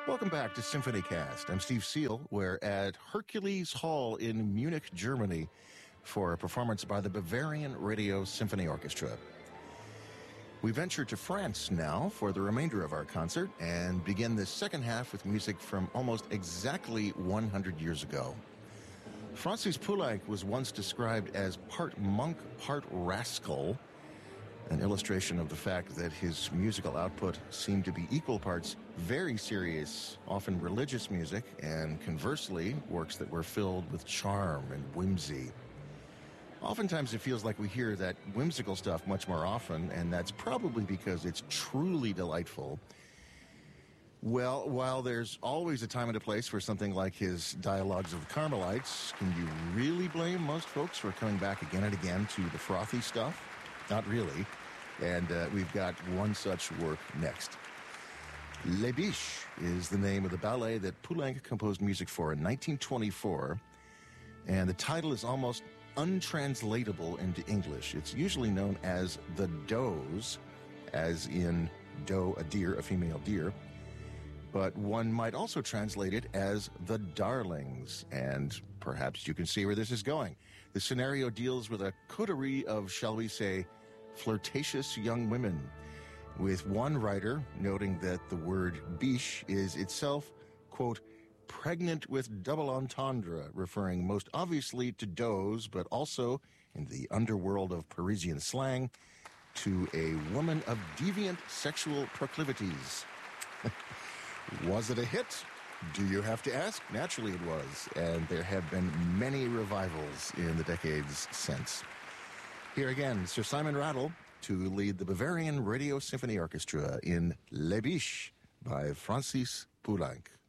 Welcome back to Symphony Cast. I'm Steve Seal. We're at Hercules Hall in Munich, Germany for a performance by the Bavarian Radio Symphony Orchestra. We venture to France now for the remainder of our concert and begin the second half with music from almost exactly 100 years ago. Francis Poulenc was once described as part monk, part rascal, an illustration of the fact that his musical output seemed to be equal parts very serious, often religious music, and conversely, works that were filled with charm and whimsy. Oftentimes it feels like we hear that whimsical stuff much more often, and that's probably because it's truly delightful. Well, while there's always a time and a place for something like his Dialogues of the Carmelites, can you really blame most folks for coming back again and again to the frothy stuff? Not really. And we've got one such work next. Les Biches is the name of the ballet that Poulenc composed music for in 1924. And the title is almost untranslatable into English. It's usually known as The Does, as in doe, a deer, a female deer. But one might also translate it as The Darlings, and perhaps you can see where this is going. The scenario deals with a coterie of, shall we say, flirtatious young women, with one writer noting that the word biche is itself, quote, pregnant with double entendre, referring most obviously to does, but also, in the underworld of Parisian slang, to a woman of deviant sexual proclivities. Was it a hit? Do you have to ask? Naturally it was, and there have been many revivals in the decades since. Here again, Sir Simon Rattle to lead the Bavarian Radio Symphony Orchestra in Les Biches by Francis Poulenc.